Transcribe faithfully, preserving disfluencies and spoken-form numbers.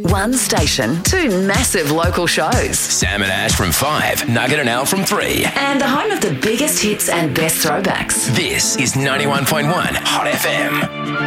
One station, two massive local shows. Sam and Ash from five, Nugget and Al from three. And the home of the biggest hits and best throwbacks. This is ninety-one point one Hot F M.